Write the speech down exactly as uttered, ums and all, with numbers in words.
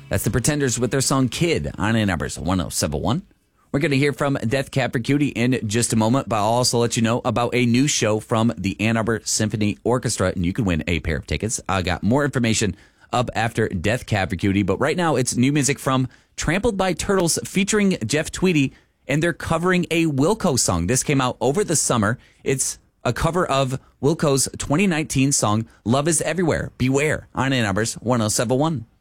That's the Pretenders with their song Kid on Ann Arbor's one oh seven one. We're going to hear from Death Cab for Cutie in just a moment, but I'll also let you know about a new show from the Ann Arbor Symphony Orchestra, and you can win a pair of tickets. I got more information up after Death Cab for Cutie, but right now it's new music from Trampled by Turtles featuring Jeff Tweedy, and they're covering a Wilco song. This came out over the summer. It's a cover of Wilco's twenty nineteen song, Love is Everywhere, Beware, on Ann Arbor's one oh seven one.